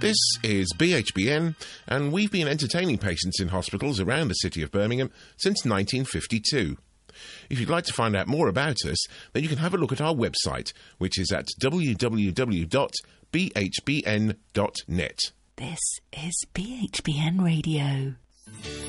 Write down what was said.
This is BHBN, and we've been entertaining patients in hospitals around the city of Birmingham since 1952. If you'd like to find out more about us, then you can have a look at our website, which is at www.bhbn.net. This is BHBN Radio.